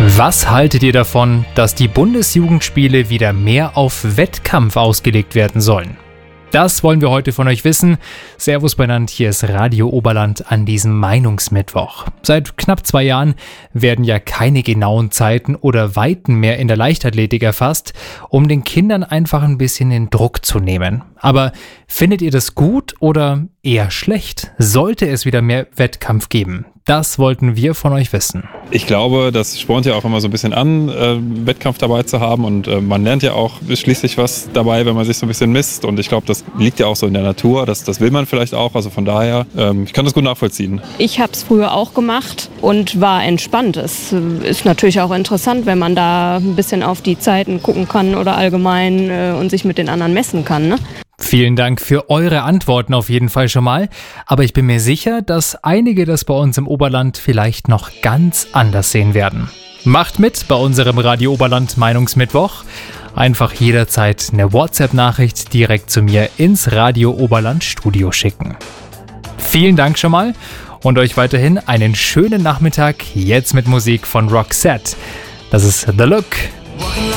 Was haltet ihr davon, dass die Bundesjugendspiele wieder mehr auf Wettkampf ausgelegt werden sollen? Das wollen wir heute von euch wissen. Servus benannt, hier ist Radio Oberland an diesem Meinungsmittwoch. Seit knapp 2 Jahren werden ja keine genauen Zeiten oder Weiten mehr in der Leichtathletik erfasst, um den Kindern einfach ein bisschen den Druck zu nehmen. Aber findet ihr das gut oder eher schlecht? Sollte es wieder mehr Wettkampf geben? Das wollten wir von euch wissen. Ich glaube, das spornt ja auch immer so ein bisschen an, Wettkampf dabei zu haben, und man lernt ja auch schließlich was dabei, wenn man sich so ein bisschen misst, und ich glaube, das liegt ja auch so in der Natur, das will man vielleicht auch, also von daher, ich kann das gut nachvollziehen. Ich habe es früher auch gemacht und war entspannt. Es ist natürlich auch interessant, wenn man da ein bisschen auf die Zeiten gucken kann oder allgemein und sich mit den anderen messen kann, ne? Vielen Dank für eure Antworten auf jeden Fall schon mal. Aber ich bin mir sicher, dass einige das bei uns im Oberland vielleicht noch ganz anders sehen werden. Macht mit bei unserem Radio Oberland Meinungsmittwoch. Einfach jederzeit eine WhatsApp-Nachricht direkt zu mir ins Radio Oberland Studio schicken. Vielen Dank schon mal und euch weiterhin einen schönen Nachmittag. Jetzt mit Musik von Roxette. Das ist The Look.